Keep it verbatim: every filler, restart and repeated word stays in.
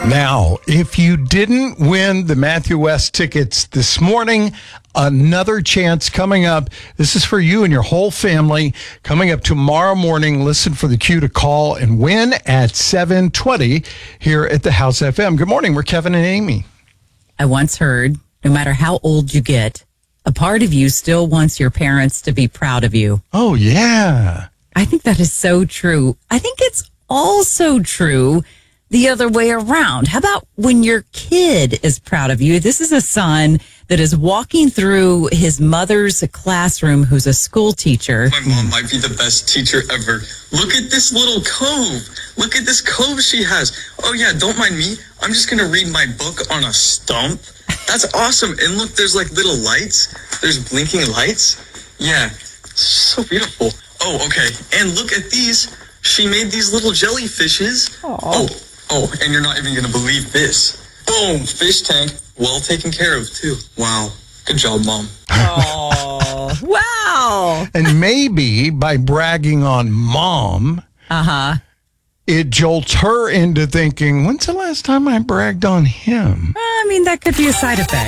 Now, if you didn't win the Matthew West tickets this morning, another chance coming up. This is for you and your whole family. Coming up tomorrow morning, listen for the cue to call and win at seven twenty here at the House F M. Good morning. We're Kevin and Amy. I once heard, no matter how old you get, a part of you still wants your parents to be proud of you. Oh, yeah. I think that is so true. I think it's also true the other way around. How about when your kid is proud of you? This is a son that is walking through his mother's classroom who's a school teacher. My mom might be the best teacher ever. Look at this little cove. Look at this cove she has. Oh, yeah, don't mind me. I'm just going to read my book on a stump. That's awesome. And look, there's like little lights. There's blinking lights. Yeah, so beautiful. Oh, okay. And look at these. She made these little jellyfishes. Aww. Oh, oh, and you're not even going to believe this. Boom, fish tank. Well taken care of, too. Wow. Good job, Mom. Oh, wow. And maybe by bragging on Mom, uh-huh, it jolts her into thinking, when's the last time I bragged on him? I mean, that could be a side effect.